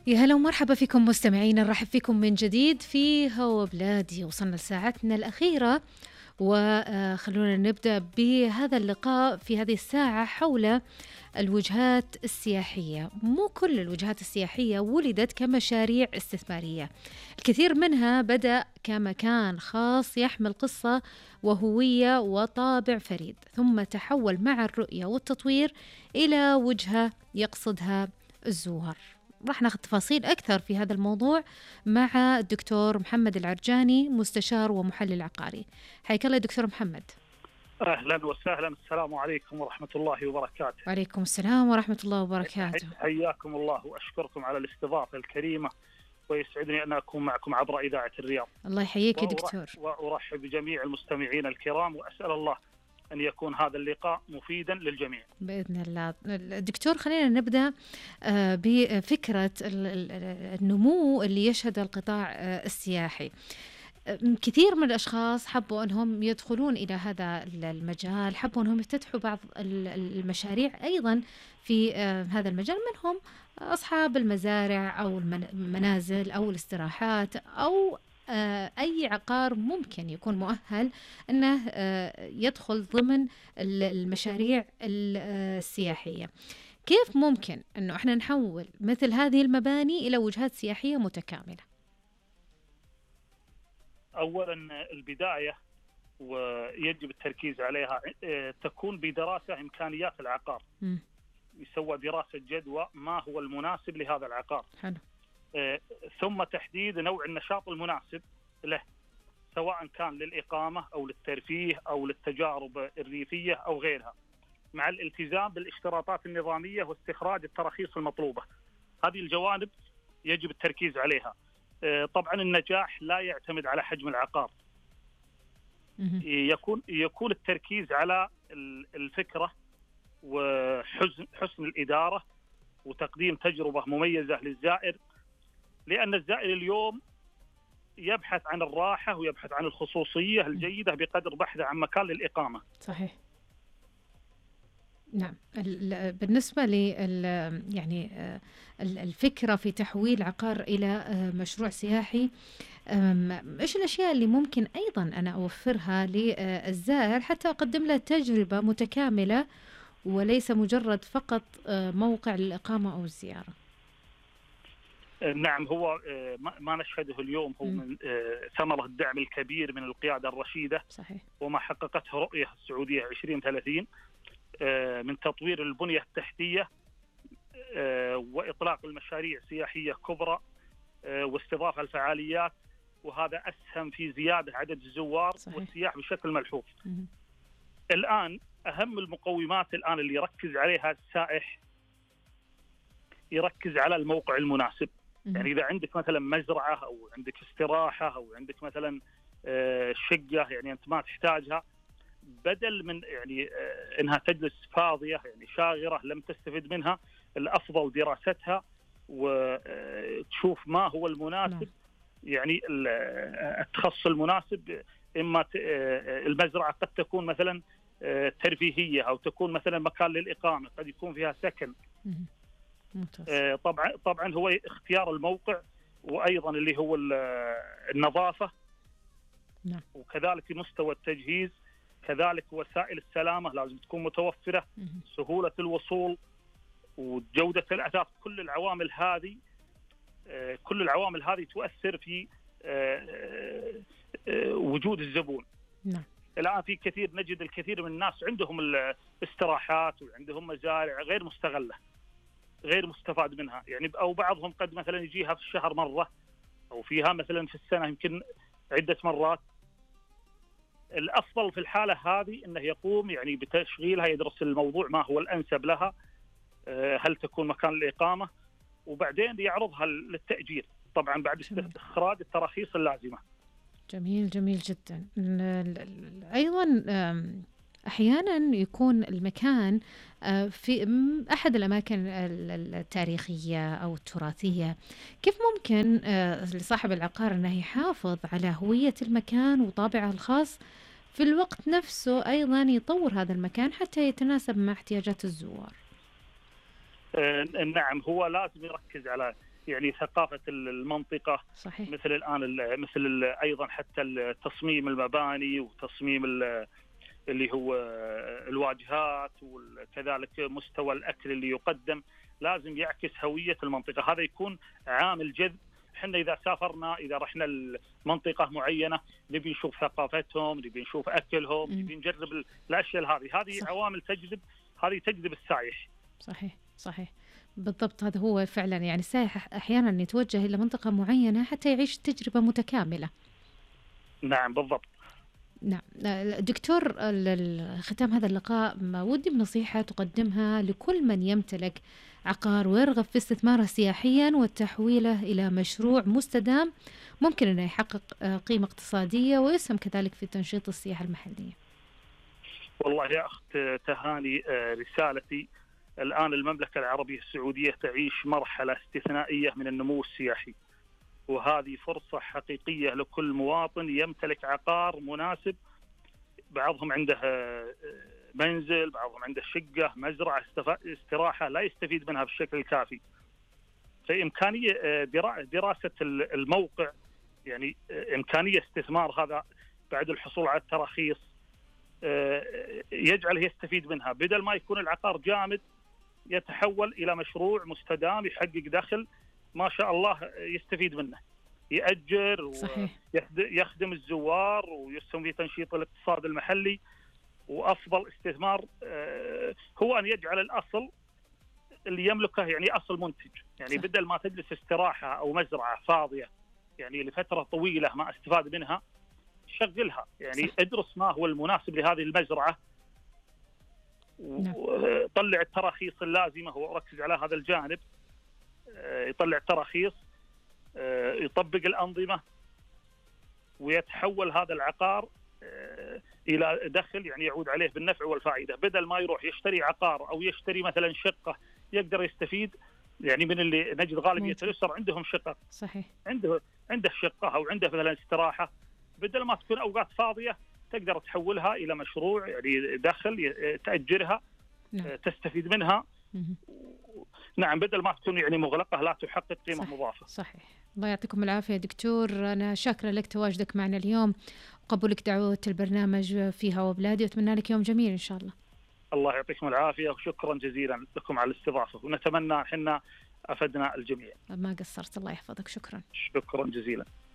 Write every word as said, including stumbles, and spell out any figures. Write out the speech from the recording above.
يا هلا ومرحبا فيكم مستمعين، نرحب فيكم من جديد في هوا بلادي. وصلنا لساعتنا الأخيرة، وخلونا نبدأ بهذا اللقاء في هذه الساعة حول الوجهات السياحية. مو كل الوجهات السياحية ولدت كمشاريع استثمارية، الكثير منها بدأ كمكان خاص يحمل قصة وهوية وطابع فريد، ثم تحول مع الرؤية والتطوير إلى وجهة يقصدها الزوار. راح ناخذ تفاصيل أكثر في هذا الموضوع مع الدكتور محمد العرجاني، مستشار ومحلل عقاري. حياك الله دكتور محمد. أهلا وسهلا، السلام عليكم ورحمة الله وبركاته. وعليكم السلام ورحمة الله وبركاته. حياكم الله وأشكركم على الاستضافة الكريمة، ويسعدني أن أكون معكم عبر إذاعة الرياض. الله يحييك يا دكتور. وأرحب بجميع المستمعين الكرام، وأسأل الله أن يكون هذا اللقاء مفيدا للجميع بإذن الله. الدكتور، خلينا نبدأ بفكرة النمو اللي يشهد القطاع السياحي. كثير من الأشخاص حبوا أنهم يدخلون إلى هذا المجال، حبوا أنهم يفتتحوا بعض المشاريع أيضا في هذا المجال، منهم أصحاب المزارع أو المنازل أو الاستراحات أو أي عقار ممكن يكون مؤهل أنه يدخل ضمن المشاريع السياحية. كيف ممكن أنه إحنا نحول مثل هذه المباني إلى وجهات سياحية متكاملة؟ أولا البداية ويجب التركيز عليها تكون بدراسة إمكانيات العقار. م. يسوى دراسة جدوى ما هو المناسب لهذا العقار. حلو. ثم تحديد نوع النشاط المناسب له، سواء كان للإقامة أو للترفيه أو للتجارب الريفية أو غيرها، مع الالتزام بالاشتراطات النظامية واستخراج التراخيص المطلوبة. هذه الجوانب يجب التركيز عليها. طبعا النجاح لا يعتمد على حجم العقار، يكون يكون التركيز على الفكرة وحسن حسن الإدارة وتقديم تجربة مميزة للزائر، لأن الزائر اليوم يبحث عن الراحة ويبحث عن الخصوصية الجيدة بقدر بحثه عن مكان للإقامة. صحيح. نعم. بالنسبة ل يعني الفكرة في تحويل عقار إلى مشروع سياحي، إيش الأشياء اللي ممكن أيضا أنا أوفرها للزائر حتى أقدم له تجربة متكاملة وليس مجرد فقط موقع للإقامة أو الزيارة؟ نعم، هو ما نشهده اليوم هو من ثمرة الدعم الكبير من القيادة الرشيدة. صحيح. وما حققته رؤية السعودية عشرين ثلاثين من تطوير البنية التحتية وإطلاق المشاريع سياحية كبرى واستضافة الفعاليات، وهذا أسهم في زيادة عدد الزوار. صحيح. والسياح بشكل ملحوظ. م- الآن أهم المقومات الآن اللي يركز عليها السائح، يركز على الموقع المناسب. م- يعني إذا عندك مثلا مزرعة أو عندك استراحة أو عندك مثلا شقة يعني أنت ما تحتاجها، بدل من يعني انها تجلس فاضيه يعني شاغره لم تستفد منها، الافضل دراستها وتشوف ما هو المناسب. يعني التخصص المناسب، اما المزرعه قد تكون مثلا ترفيهيه او تكون مثلا مكان للاقامه، قد يكون فيها سكن. طبعا طبعا هو اختيار الموقع، وايضا اللي هو النظافه، وكذلك مستوى التجهيز، كذلك وسائل السلامة لازم تكون متوفرة، سهولة الوصول وجودة الأثاث. كل العوامل هذه كل العوامل هذه تؤثر في وجود الزبون. نعم. الآن في كثير نجد الكثير من الناس عندهم الاستراحات وعندهم مزارع غير مستغلة، غير مستفاد منها، يعني أو بعضهم قد مثلا يجيها في الشهر مرة أو فيها مثلا في السنة يمكن عدة مرات. الأفضل في الحالة هذه أنه يقوم يعني بتشغيلها، يدرس الموضوع ما هو الأنسب لها، هل تكون مكان الإقامة، وبعدين يعرضها للتأجير طبعا بعد استخراج التراخيص اللازمة. جميل جميل جدا. أيضا أحيانا يكون المكان في أحد الأماكن التاريخية أو التراثية، كيف ممكن لصاحب العقار أنه يحافظ على هوية المكان وطابعه الخاص، في الوقت نفسه أيضا يطور هذا المكان حتى يتناسب مع احتياجات الزوار؟ آه نعم، هو لازم يركز على يعني ثقافة المنطقة. صحيح. مثل الآن ال مثل ال أيضا حتى تصميم المباني وتصميم اللي هو الواجهات، وكذلك مستوى الأكل اللي يقدم لازم يعكس هوية المنطقة. هذا يكون عامل جذب. احنا إذا سافرنا، إذا رحنا المنطقة معينة، نبي نشوف ثقافتهم، نبي نشوف أكلهم، نبي نجرب الأشياء هذه. هذه صح. عوامل تجذب، هذه تجذب السائح. صحيح صحيح بالضبط. هذا هو فعلا، يعني السائح أحيانا يتوجه إلى منطقة معينة حتى يعيش تجربة متكاملة. نعم بالضبط. نعم دكتور، ختام هذا اللقاء ما ودي بنصيحة تقدمها لكل من يمتلك عقار ويرغب في استثماره سياحيا وتحويله إلى مشروع مستدام ممكن أنه يحقق قيمة اقتصادية ويسهم كذلك في تنشيط السياحة المحلية. والله يا أخت تهاني، رسالتي الآن المملكة العربية السعودية تعيش مرحلة استثنائية من النمو السياحي، وهذه فرصة حقيقية لكل مواطن يمتلك عقار مناسب. بعضهم عنده منزل، بعضهم عنده شقة، مزرعة، استراحة لا يستفيد منها بالشكل الكافي. فإمكانية دراسة الموقع، يعني إمكانية استثمار هذا بعد الحصول على التراخيص يجعله يستفيد منها، بدل ما يكون العقار جامد يتحول إلى مشروع مستدام يحقق دخل ما شاء الله يستفيد منه، يأجر ويخدم الزوار ويسهم في تنشيط الاقتصاد المحلي. وأفضل استثمار هو أن يجعل الأصل اللي يملكه يعني أصل منتج، يعني صح. بدل ما تجلس استراحة أو مزرعة فاضية يعني لفترة طويلة ما استفاد منها، شغلها يعني صح. ادرس ما هو المناسب لهذه المزرعة وطلع التراخيص اللازمة، وركز على هذا الجانب، يطلع التراخيص، يطبق الأنظمة، ويتحول هذا العقار إلى دخل يعني يعود عليه بالنفع والفائدة، بدل ما يروح يشتري عقار أو يشتري مثلا شقة يقدر يستفيد. يعني من اللي نجد غالبية الأسر عندهم شقة، صحيح، عنده عنده شقة أو عنده مثلا استراحة، بدل ما تكون أوقات فاضية تقدر تحولها إلى مشروع يعني دخل تأجرها، نعم. تستفيد منها. نعم، بدل ما تكون يعني مغلقة لا تحقق قيمة صحيح. مضافة. صحيح. الله يعطيكم العافية دكتور، أنا شاكرة لك تواجدك معنا اليوم وقبولك دعوة البرنامج في هوا بلادي، وأتمنى لك يوم جميل إن شاء الله. الله يعطيكم العافية وشكرا جزيلا لكم على الاستضافة، ونتمنى حنا أفدنا الجميع. ما قصرت، الله يحفظك، شكرا. شكرا جزيلا.